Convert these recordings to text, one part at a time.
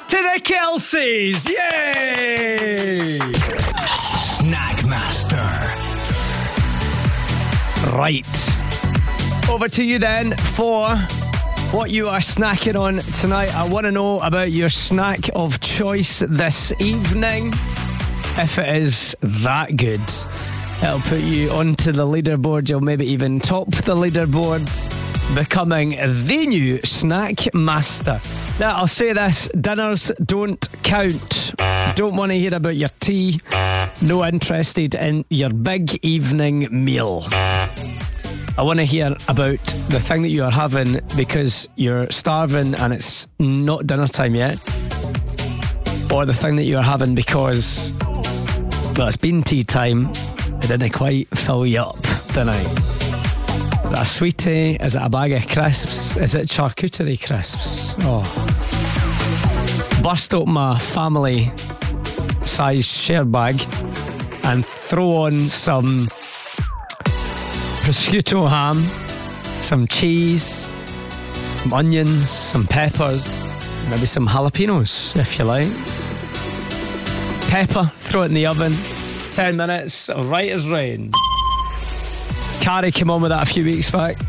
to the Kelseys. Yay! Snackmaster. Right. Over to you then for what you are snacking on tonight. I want to know about your snack of choice this evening. If it is that good, it'll put you onto the leaderboard. You'll maybe even top the leaderboards, becoming the new snack master. Now, I'll say this, dinners don't count. Don't want to hear about your tea. No interested in your big evening meal. I want to hear about the thing that you are having because you're starving and it's not dinner time yet. Or the thing that you are having because, well, it's been tea time. It didn't quite fill you up tonight. Is it a sweetie? Is it a bag of crisps? Is it charcuterie crisps? Oh. Burst open my family size share bag and throw on some prosciutto ham, some cheese, some onions, some peppers, maybe some jalapenos if you like. Pepper, throw it in the oven, 10 minutes, right as rain. Carrie came on with that a few weeks back.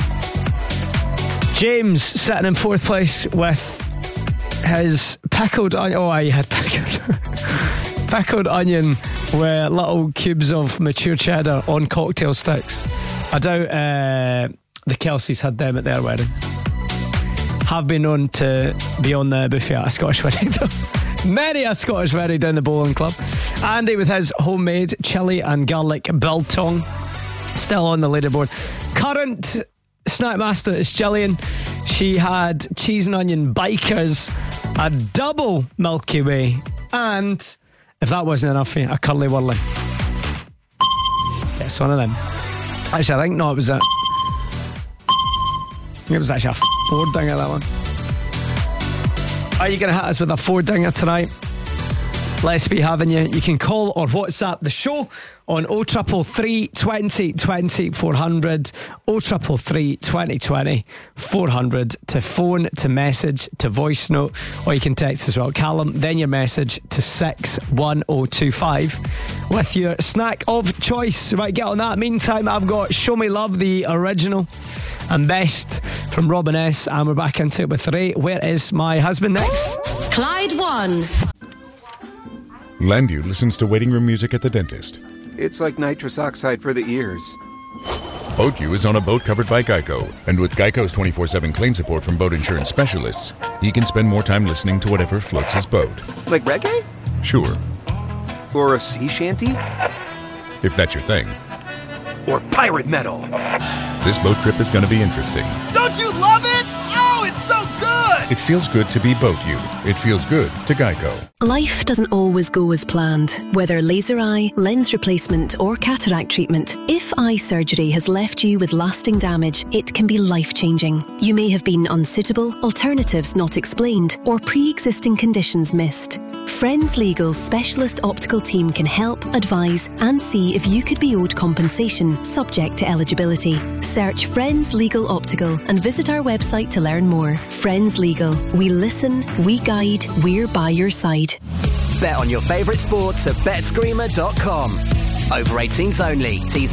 James sitting in fourth place with his pickled onion. Oh, I had pickled onion with little cubes of mature cheddar on cocktail sticks. I doubt the Kelseys had them at their wedding. Have been known to be on the buffet at a Scottish wedding though. Many a Scottish wedding down the bowling club. Andy with his homemade chilli and garlic biltong, still on the leaderboard. Current snackmaster is Gillian. She had cheese and onion bikers, a double Milky Way, and if that wasn't enough for you, a curly whirly. It's one of them. Actually, I think no, it was actually a four dinger, that one. Are you going to hit us with a four dinger tonight? Let's be having you. You can call or WhatsApp the show on 0333 20 20 400, 0333 20 400 to phone, to message, to voice note, or you can text as well. Callum, then your message to 61025 with your snack of choice. Right, get on that. Meantime, I've got Show Me Love, the original and best from Robin S, and we're back into it with Ray. Where is my husband next? Clyde One. Landu listens to waiting room music at the dentist. It's like nitrous oxide for the ears. BoatU is on a boat covered by Geico, and with Geico's 24/7 claim support from boat insurance specialists, he can spend more time listening to whatever floats his boat. Like reggae? Sure. Or a sea shanty? If that's your thing. Or pirate metal? This boat trip is going to be interesting. Don't you love it? Oh, it's so good! It feels good to be BoatU. It feels good to Geico. Life doesn't always go as planned. Whether laser eye, lens replacement or cataract treatment, if eye surgery has left you with lasting damage, it can be life-changing. You may have been unsuitable, alternatives not explained, or pre-existing conditions missed. Friends Legal's specialist optical team can help, advise and see if you could be owed compensation subject to eligibility. Search Friends Legal Optical and visit our website to learn more. Friends Legal. We listen, we guide, we're by your side. Bet on your favourite sports at betscreamer.com. Over 18s only. T's